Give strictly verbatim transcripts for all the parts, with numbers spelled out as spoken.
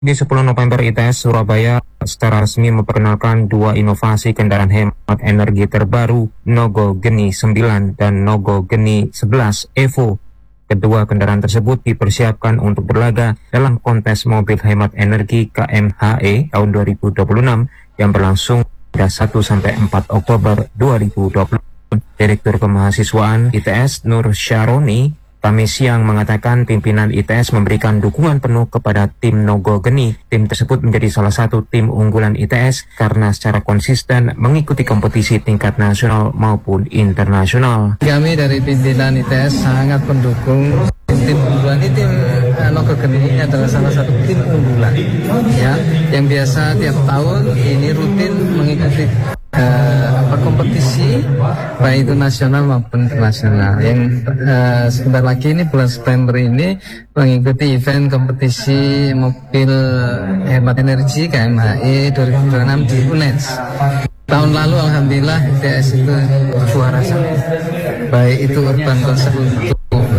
Di sepuluh November, I T S Surabaya secara resmi memperkenalkan dua inovasi kendaraan hemat energi terbaru, Nogo Geni sembilan dan Nogo Geni sebelas Evo. Kedua kendaraan tersebut dipersiapkan untuk berlaga dalam kontes mobil hemat energi K M H E tahun dua ribu dua puluh enam yang berlangsung pada satu sampai empat Oktober dua ribu dua puluh. Direktur Kemahasiswaan I T S Nur Syaroni kami siang mengatakan pimpinan I T S memberikan dukungan penuh kepada tim Nogo Geni. Tim tersebut menjadi salah satu tim unggulan I T S karena secara konsisten mengikuti kompetisi tingkat nasional maupun internasional. Kami dari pimpinan I T S sangat mendukung tim unggulan. Ini tim uh, Nogo Geni ini adalah salah satu tim unggulan, ya, yang biasa tiap tahun ini rutin mengikuti Uh, apa kompetisi baik itu nasional maupun internasional. Yang uh, sebentar lagi ini bulan September ini mengikuti event kompetisi mobil hemat energi K M H E dua ribu dua puluh enam di U N E D S. Tahun lalu alhamdulillah I T S itu juara satu, baik itu urban konsep untuk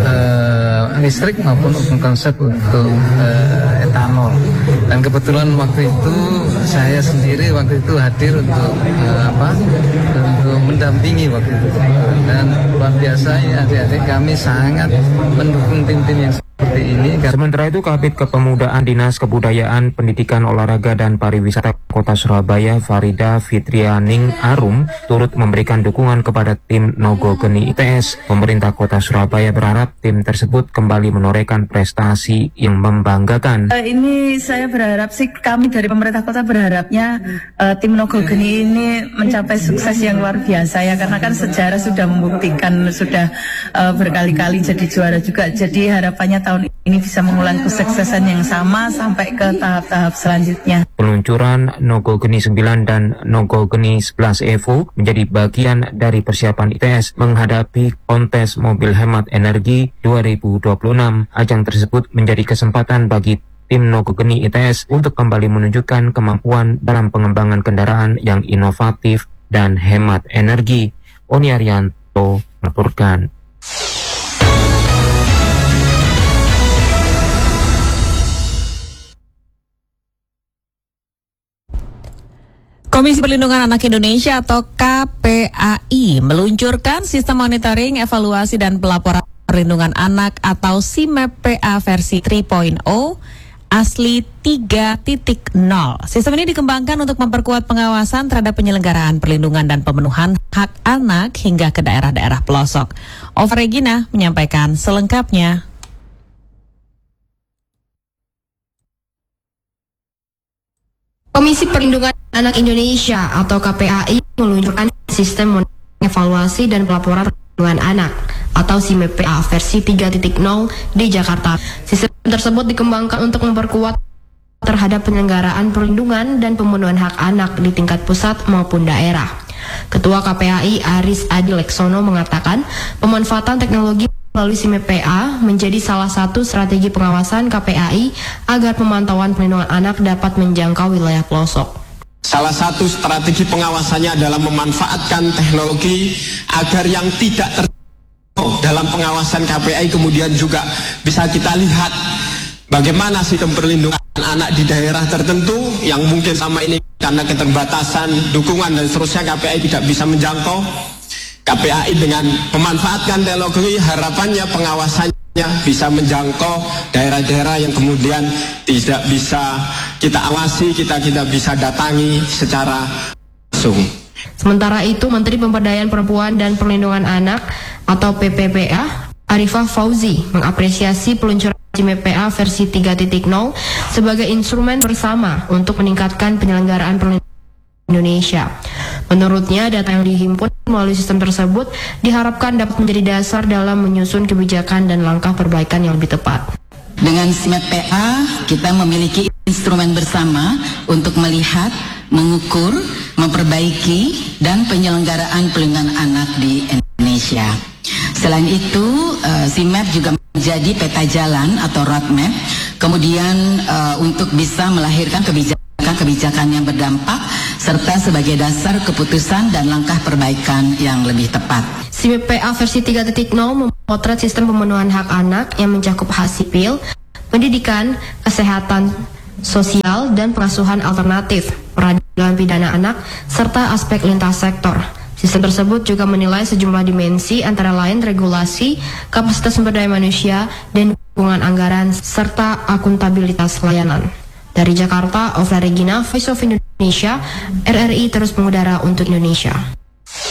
uh, listrik maupun urban konsep untuk uh, etanol. Dan kebetulan waktu itu saya sendiri waktu itu hadir untuk uh, apa untuk mendampingi waktu itu, dan luar biasa ya, adik-adik kami sangat mendukung tim-tim yang seperti ini. Sementara itu, Kabid Kepemudaan Dinas Kebudayaan, Pendidikan, Olahraga dan Pariwisata Kota Surabaya Farida Fitrianing Arum turut memberikan dukungan kepada tim Nogo Geni I T S. Pemerintah Kota Surabaya berharap tim tersebut kembali menorehkan prestasi yang membanggakan. Ini saya berharap sih, kami dari pemerintah kota berharapnya uh, tim Nogo Geni ini mencapai sukses yang luar biasa ya, karena kan sejarah sudah membuktikan sudah uh, berkali-kali jadi juara juga. Jadi harapannya tahun ini bisa mengulang kesuksesan yang sama sampai ke tahap-tahap selanjutnya. Peluncuran Nogo Geni sembilan dan Nogo Geni sebelas Evo menjadi bagian dari persiapan I T S menghadapi kontes mobil hemat energi dua ribu dua puluh enam. Ajang tersebut menjadi kesempatan bagi tim Nogo Geni I T S untuk kembali menunjukkan kemampuan dalam pengembangan kendaraan yang inovatif dan hemat energi. Oni Arianto melaporkan. Komisi Perlindungan Anak Indonesia atau K P A I meluncurkan sistem monitoring, evaluasi, dan pelaporan perlindungan anak atau S I M E P A versi tiga titik nol asli tiga titik nol. Sistem ini dikembangkan untuk memperkuat pengawasan terhadap penyelenggaraan perlindungan dan pemenuhan hak anak hingga ke daerah-daerah pelosok. Ova Regina menyampaikan selengkapnya. Komisi Perlindungan Anak Indonesia atau K P A I meluncurkan sistem evaluasi dan pelaporan perlindungan anak atau S I M E P A versi tiga titik nol di Jakarta. Sistem tersebut dikembangkan untuk memperkuat terhadap penyelenggaraan perlindungan dan pemenuhan hak anak di tingkat pusat maupun daerah. Ketua K P A I Aris Adi Leksono mengatakan pemanfaatan teknologi melalui S I M E P A menjadi salah satu strategi pengawasan K P A I agar pemantauan perlindungan anak dapat menjangkau wilayah pelosok. Salah satu strategi pengawasannya adalah memanfaatkan teknologi agar yang tidak terjangkau dalam pengawasan K P A I kemudian juga bisa kita lihat bagaimana sistem perlindungan anak di daerah tertentu yang mungkin sama ini karena keterbatasan dukungan dan seterusnya K P A I tidak bisa menjangkau. K P A I dengan memanfaatkan teknologi harapannya pengawasannya bisa menjangkau daerah-daerah yang kemudian tidak bisa kita awasi, kita tidak bisa datangi secara langsung. Sementara itu, Menteri Pemberdayaan Perempuan dan Perlindungan Anak atau P P P A Arifah Fauzi mengapresiasi peluncuran S I M E P A versi tiga titik nol sebagai instrumen bersama untuk meningkatkan penyelenggaraan perlindungan Indonesia. Menurutnya, data yang dihimpun melalui sistem tersebut diharapkan dapat menjadi dasar dalam menyusun kebijakan dan langkah perbaikan yang lebih tepat. Dengan S I M E P A, kita memiliki instrumen bersama untuk melihat, mengukur, memperbaiki, dan penyelenggaraan perlindungan anak di Indonesia. Selain itu, uh, S I M E P juga menjadi peta jalan atau roadmap, kemudian uh, untuk bisa melahirkan kebijakan kebijakan yang berdampak serta sebagai dasar keputusan dan langkah perbaikan yang lebih tepat. S I M E P A versi tiga titik nol memotret sistem pemenuhan hak anak yang mencakup hak sipil, pendidikan, kesehatan, sosial, dan pengasuhan alternatif, peradilan pidana anak, serta aspek lintas sektor. Sistem tersebut juga menilai sejumlah dimensi antara lain regulasi, kapasitas sumber daya manusia, dan dukungan anggaran, serta akuntabilitas layanan. Dari Jakarta, Ofla Regina, Voice of Indonesia, R R I terus mengudara untuk Indonesia.